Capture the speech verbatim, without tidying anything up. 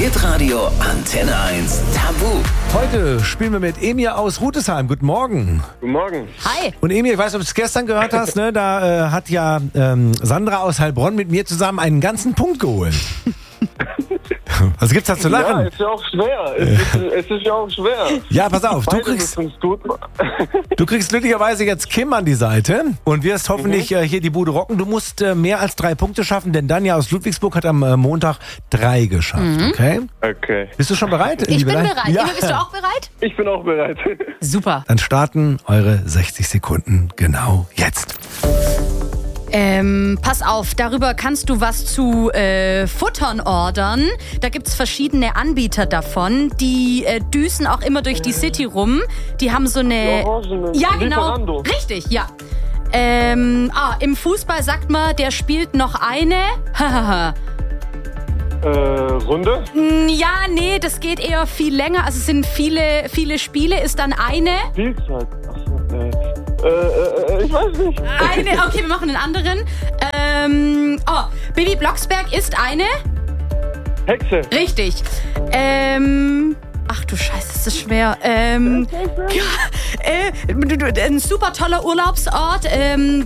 Hitradio Antenne eins Tabu. Heute spielen wir mit Emir aus Rüdesheim. Guten Morgen. Guten Morgen. Hi. Und Emir, ich weiß nicht, ob du es gestern gehört hast, ne? Da äh, hat ja ähm, Sandra aus Heilbronn mit mir zusammen einen ganzen Punkt geholt. Was gibt's da zu lachen? Ja, ist ja auch schwer. Es, ist, es ist ja auch schwer. Ja, pass auf, du Beides kriegst, ist uns gut. du kriegst glücklicherweise jetzt Kim an die Seite und wirst hoffentlich äh, hier die Bude rocken. Du musst äh, mehr als drei Punkte schaffen, denn Danja aus Ludwigsburg hat am äh, Montag drei geschafft, okay? Okay. Bist du schon bereit? Ich liebe bin Lein? bereit. Ja. Emil, bist du auch bereit? Ich bin auch bereit. Super. Dann starten eure sechzig Sekunden genau jetzt. Ähm, pass auf, darüber kannst du was zu äh, Futtern ordern. Da gibt's verschiedene Anbieter davon. Die äh, düsen auch immer durch die City rum. Die haben so eine... Orangen, Ja, genau. Lieferando. Richtig, ja. Ähm, ah, im Fußball sagt man, der spielt noch eine... Hahaha. Äh, Runde? Mm, Ja, nee, das geht eher viel länger. Also es sind viele, viele Spiele, ist dann eine... Spielzeit. Achso, äh, äh, äh, ich weiß nicht. Eine, okay, wir machen einen anderen. Ähm, oh, Bibi Blocksberg ist eine... Hexe. Richtig. Ähm... Ach du Scheiße, das ist schwer. Ähm, ja, äh, ein super toller Urlaubsort. Ähm,